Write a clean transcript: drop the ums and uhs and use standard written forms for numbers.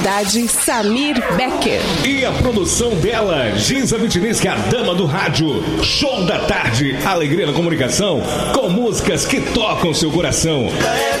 Samir Becker. E a produção dela, Giza Vitineschi, a dama do rádio. Show da tarde, alegria na comunicação, com músicas que tocam seu coração.